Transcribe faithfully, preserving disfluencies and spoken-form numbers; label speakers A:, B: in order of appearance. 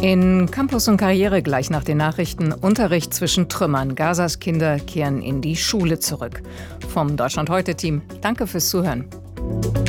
A: In Campus und Karriere gleich nach den Nachrichten: Unterricht zwischen Trümmern. Gazas Kinder kehren in die Schule zurück. Vom Deutschland-Heute-Team, danke fürs Zuhören.